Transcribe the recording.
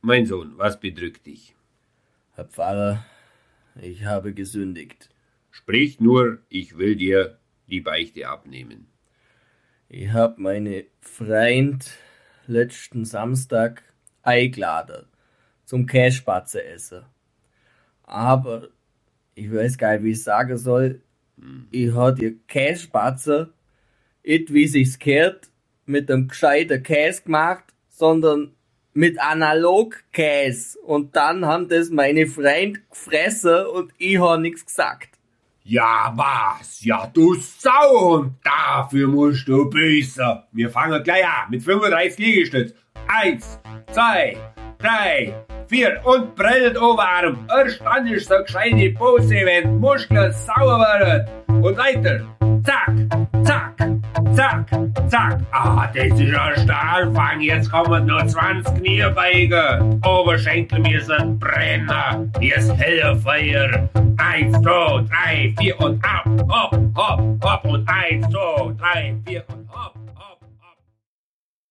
Mein Sohn, was bedrückt dich? Herr Pfarrer, ich habe gesündigt. Sprich nur, ich will dir die Beichte abnehmen. Ich hab meine Freund letzten Samstag eingeladen zum Käsespatze essen. Aber ich weiß gar nicht, wie ich sagen soll. Ich hab die Käsespatze nicht, wie sich's gehört, mit einem gescheiten Käse gemacht, sondern mit Analogkäse. Und dann haben das meine Freunde gefressen und ich hab nichts gesagt. Ja, was? Ja, du Sau! Und dafür musst du büßen. Wir fangen gleich an mit 35 Liegestütz. 1, 2, 3, 4 und brellt Oberarm. Erst dann ist so gescheite Pose, wenn die Muskeln sauer werden. Und weiter. Zack, zack, zack, zack. Ah, das ist erst der Anfang. Jetzt kommen noch 20 Kniebeugen. Oberschenkel müssen brennen. Jetzt helle Feuer. 1, 2, 3, 4 und ab. Hopp, hopp, hopp. Und 1, 2, 3, 4 und hopp.